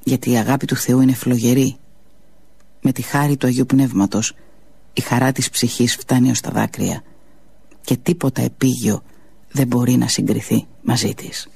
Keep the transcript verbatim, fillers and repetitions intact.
γιατί η αγάπη του Θεού είναι φλογερή. Με τη χάρη του Αγίου Πνεύματος η χαρά της ψυχής φτάνει ως τα δάκρυα και τίποτα επίγειο δεν μπορεί να συγκριθεί μαζί της.